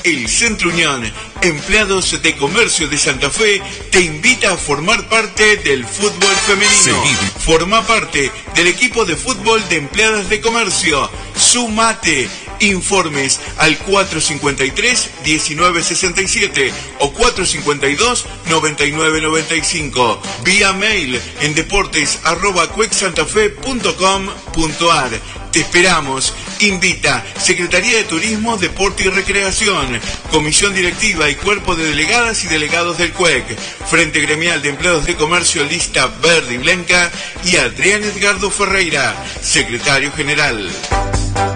El Centro Unión, Empleados de Comercio de Santa Fe, te invita a formar parte del fútbol femenino. Forma parte del equipo de fútbol de Empleadas de Comercio. Sumate. Informes al 453-1967 o 452-9995. Vía mail en deportes@cuecsantafe.com.ar. Te esperamos. Invita Secretaría de Turismo, Deporte y Recreación, Comisión Directiva y Cuerpo de Delegadas y Delegados del CUEC, Frente Gremial de Empleados de Comercio Lista Verde y Blanca y Adrián Edgardo Ferreira, Secretario General.